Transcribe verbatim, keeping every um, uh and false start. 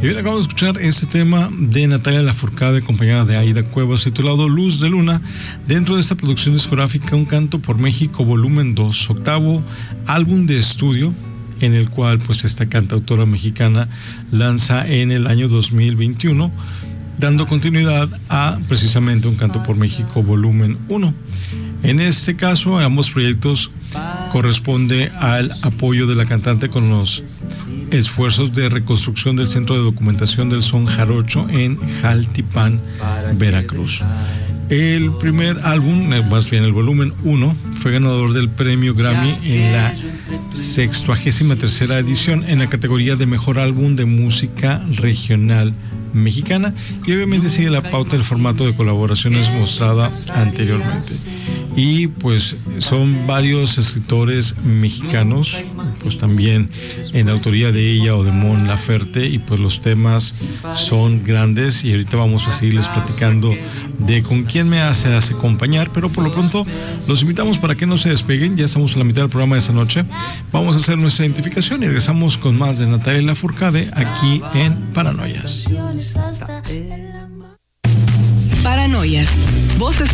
Y bien, acabamos de escuchar este tema de Natalia Lafourcade, acompañada de Aida Cuevas, titulado Luz de Luna, dentro de esta producción discográfica Un Canto por México volumen dos, octavo álbum de estudio, en el cual pues esta cantautora mexicana lanza en el año dos mil veintiuno, dando continuidad a precisamente Un Canto por México volumen uno. En este caso, ambos proyectos corresponde al apoyo de la cantante con los esfuerzos de reconstrucción del Centro de Documentación del Son Jarocho en Jaltipan, Veracruz. El primer álbum, más bien el volumen uno, fue ganador del premio Grammy en la sextuagésima tercera edición en la categoría de Mejor Álbum de Música Regional Mexicana, y obviamente sigue la pauta del formato de colaboraciones mostrada anteriormente. Y pues son varios escritores mexicanos, pues también en autoría de ella o de Mon Laferte, y pues los temas son grandes, y ahorita vamos a seguirles platicando de con quién me hace, hace acompañar, pero por lo pronto los invitamos para que no se despeguen. Ya estamos a la mitad del programa de esta noche. Vamos a hacer nuestra identificación y regresamos con más de Natalia Lafourcade aquí en Paranoias. Paranoias, voces